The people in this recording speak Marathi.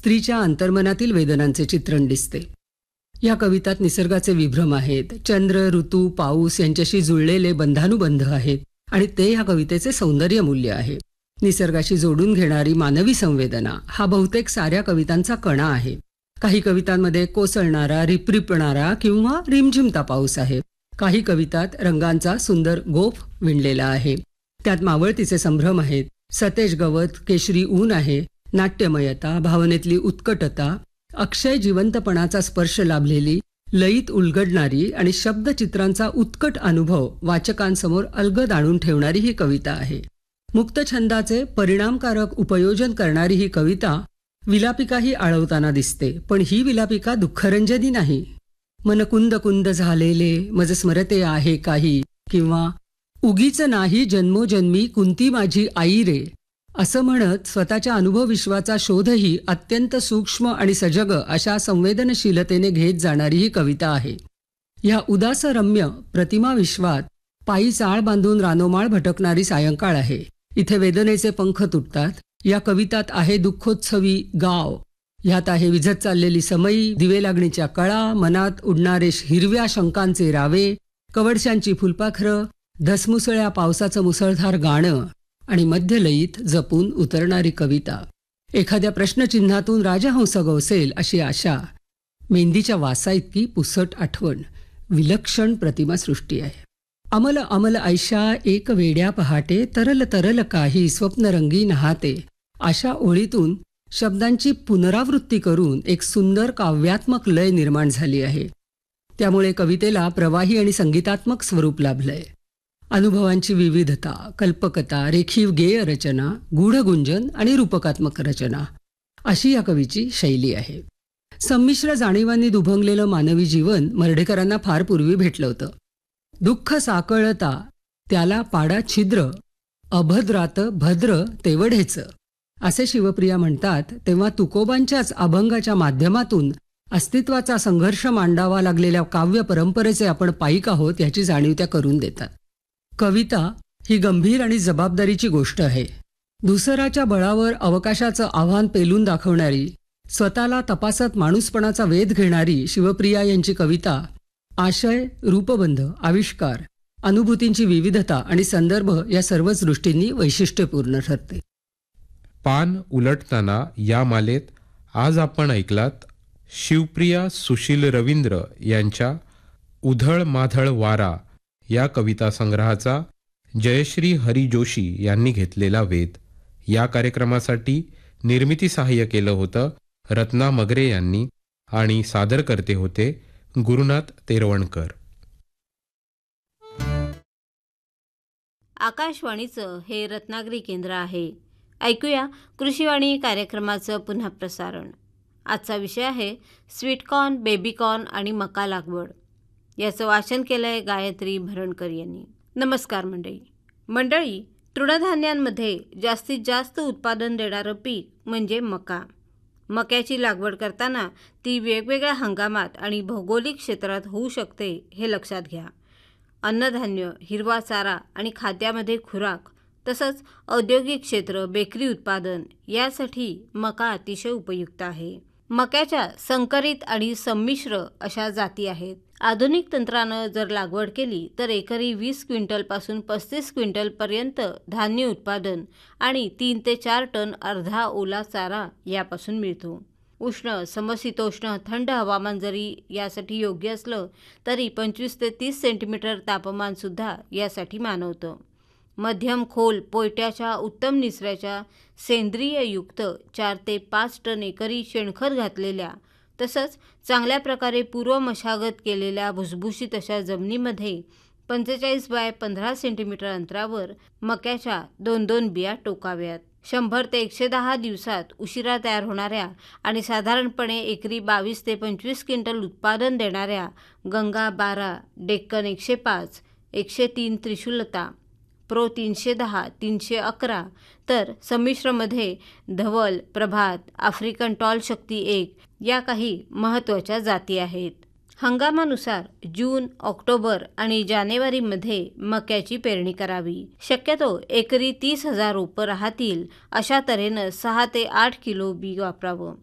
स्त्रीच्या अंतर्मनातील वेदनांचे चित्रण दिसते. या कवितात निसर्गाचे विभ्रम आहेत. चंद्र, ऋतू, पाऊस यांच्याशी जुळलेले बंधानुबंध आहेत आणि ते ह्या कवितेचे सौंदर्य मूल्य आहे. निसर्गाशी जोडून घेणारी मानवी संवेदना हा बहुतेक साऱ्या कवितांचा कणा आहे. काही कवितांमध्ये कोसळणारा, रिपरिपणारा किंवा रिमझिमता पाऊस आहे. काही कवितात रंगांचा सुंदर गोफ विणलेला आहे. त्यात मावळतीचे संभ्रम आहेत. सतेज गवत, केशरी ऊन आहे. नाट्यमयता, भावनेतली उत्कटता, अक्षय जिवंतपणाचा स्पर्श लाभलेली, लयीत उलगडणारी आणि शब्दचित्रांचा उत्कट अनुभव वाचकांसमोर अलगद आणून ठेवणारी ही कविता आहे. मुक्त छंदाचे परिणामकारक उपयोजन करणारी ही कविता विलापिकाही आळवताना दिसते. पण ही विलापिका दुःखरंजनी नाही. मन कुंद कुंद झालेले मज स्मरते आहे काही, किंवा उगीच नाही जन्मोजन्मी कुंती माझी आई रे, असं म्हणत स्वतःच्या अनुभव विश्वाचा शोधही अत्यंत सूक्ष्म आणि सजग अशा संवेदनशीलतेने घेत जाणारी ही कविता आहे. ह्या उदासरम्य प्रतिमा विश्वात पायी चाळ बांधून रानोमाळ भटकणारी सायंकाळ आहे. इथे वेदनेचे पंख तुटतात. या कवितात आहे दुःखोत्सवी गाव. ह्यात आहे विझत चाललेली समयी, दिवे लागणीच्या कळा, मनात उडणारे हिरव्या शंकांचे रावे, कवडशांची फुलपाखरं, धसमुसळ्या पावसाचं मुसळधार गाणं आणि मध्यलयीत जपून उतरणारी कविता. एखाद्या प्रश्नचिन्हातून राजहंस गवसेल अशी आशा. मेहंदीच्या वासा इतकी पुसट आठवण. विलक्षण प्रतिमा सृष्टी आहे. अमल अमल ऐशा एक वेड्या पहाटे, तरल तरल काही स्वप्नरंगी नहाते. अशा ओळीतून शब्दांची पुनरावृत्ती करून एक सुंदर काव्यात्मक लय निर्माण झाली आहे. त्यामुळे कवितेला प्रवाही आणि संगीतात्मक स्वरूप लाभलंय. अनुभवांची विविधता, कल्पकता, रेखीव गेय रचना, गूढगुंजन आणि रूपकात्मक रचना अशी या कवीची शैली आहे. संमिश्र जाणीवांनी दुभंगलेलं मानवी जीवन मर्ढेकरांना फार पूर्वी भेटलं होतं. दुःख साकळता त्याला पाडा छिद्र, अभद्रात भद्र तेवढेच, असे शिवप्रिया म्हणतात. तेव्हा तुकोबांच्याच अभंगाच्या माध्यमातून अस्तित्वाचा संघर्ष मांडावा लागलेल्या काव्य परंपरेचे आपण पाईक आहोत याची जाणीव त्या करून देतात. कविता ही गंभीर आणि जबाबदारीची गोष्ट आहे. धुसराच्या बळावर अवकाशाचं आव्हान पेलून दाखवणारी, स्वतःला तपासत माणूसपणाचा वेध घेणारी शिवप्रिया यांची कविता आशय, रूपबंध, आविष्कार, अनुभूतींची विविधता आणि संदर्भ या सर्वच दृष्टींनी वैशिष्ट्यपूर्ण ठरते. पान उलटताना या मालेत आज आपण ऐकलात शिवप्रिया सुशील रवींद्र यांच्या उधळ माधळ वारा या कविता संग्रहाचा जयश्री हरी जोशी यांनी घेतलेला वेध. या कार्यक्रमासाठी निर्मिती सहाय्य केलं होतं रत्ना मगरे यांनी आणि सादर करते होते गुरुनाथ तेरवणकर. आकाशवाणीचं हे रत्नागिरी केंद्र आहे. ऐकूया कृषीवाणी कार्यक्रमाचं पुन्हा प्रसारण. आजचा विषय आहे स्वीटकॉर्न, बेबीकॉर्न आणि मका लागवड. याचं वाचन केलंय गायत्री भरणकर यांनी. नमस्कार मंडळी, तृणधान्यांमध्ये जास्तीत जास्त उत्पादन देणारं पीक म्हणजे मका. मक्याची लागवड करताना ती वेगवेगळ्या हंगामात आणि भौगोलिक क्षेत्रात होऊ शकते हे लक्षात घ्या. अन्नधान्य, हिरवा चारा आणि खाद्यामध्ये खुराक तसंच औद्योगिक क्षेत्र, बेकरी उत्पादन यासाठी मका अतिशय उपयुक्त आहे. मक्याच्या संकरित आणि संमिश्र अशा जाती आहेत. आधुनिक तंत्रानं जर लागवड केली तर एकरी 20 क्विंटलपासून 35 क्विंटलपर्यंत धान्य उत्पादन आणि 3 ते 4 टन अर्धा ओला चारा यापासून मिळतो. उष्ण, समशीतोष्ण, थंड हवामान जरी यासाठी योग्य असलं तरी 25 ते 30 सेंटीमीटर तापमानसुद्धा यासाठी मानवतं. मध्यम खोल पोयट्याच्या उत्तम निचऱ्याच्या सेंद्रिययुक्त 4 ते 5 टन एकरी शेणखत घातलेल्या तसंच चांगल्या प्रकारे पूर्व मशागत केलेल्या भुसभुशीत अशा जमिनीमध्ये 45 बाय 15 सेंटीमीटर अंतरावर मक्याच्या 2-2 बिया टोकाव्यात. 100 ते 110 दिवसात उशिरा तयार होणाऱ्या आणि साधारणपणे एकरी 22 ते 25 क्विंटल उत्पादन देणाऱ्या गंगा 12, डेक्कन 105, 103 त्रिशूलता, प्रो 310, 311 तर संमिश्रमध्ये धवल, प्रभात, आफ्रिकन टॉल शक्ती 1 या काही महत्त्वाच्या जाती आहेत. हंगामानुसार जून, ऑक्टोबर आणि जानेवारीमध्ये मक्याची पेरणी करावी. शक्यतो एकरी 30,000 रोपं राहतील अशा तऱ्हेनं 6 ते 8 किलो बी वापरावं.